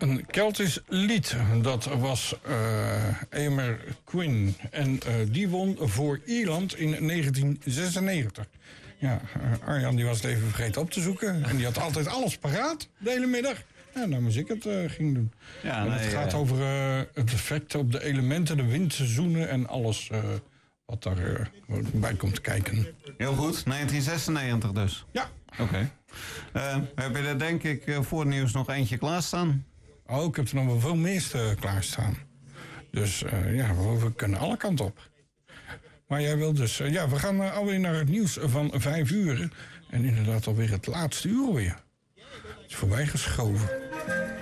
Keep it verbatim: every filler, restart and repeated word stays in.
Een Keltisch lied, dat was uh, Emer Quinn. En uh, die won voor Ierland in negentien zesennegentig. Ja, uh, Arjan die was het even vergeten op te zoeken. En die had altijd alles paraat, de hele middag. Ja, nou moest ik het uh, ging doen. Ja, nee, het gaat uh, over uh, het effect op de elementen, de windseizoenen en alles uh, wat daarbij uh, komt kijken. Heel goed, negentien zesennegentig dus. Ja. Oké. Okay. Uh, heb je er denk ik uh, voor het nieuws nog eentje klaarstaan? Oh, ik heb er nog wel veel meer uh, klaarstaan. Dus uh, ja, we, we kunnen alle kanten op. Maar jij wil dus... Uh, ja, we gaan uh, alweer naar het nieuws van vijf uur. En inderdaad alweer het laatste uur alweer. Het is voorbij geschoven.